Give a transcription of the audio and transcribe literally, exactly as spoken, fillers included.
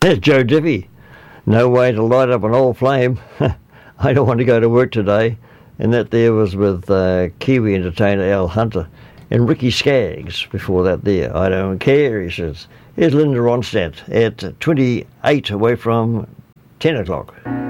There's Joe Diffie. No way to light up an old flame. I don't want to go to work today. And that there was with uh, Kiwi entertainer Al Hunter and Ricky Skaggs before that there. I don't care, he says. Here's Linda Ronstadt at twenty-eight away from ten o'clock.